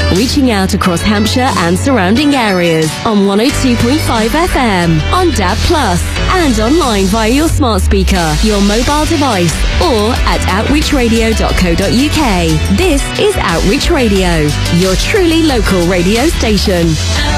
reaching out across Hampshire and surrounding areas on 102.5 FM, on DAB+, and online via your smart speaker, your mobile device, or at outreachradio.co.uk. This is Outreach Radio, your truly local radio station.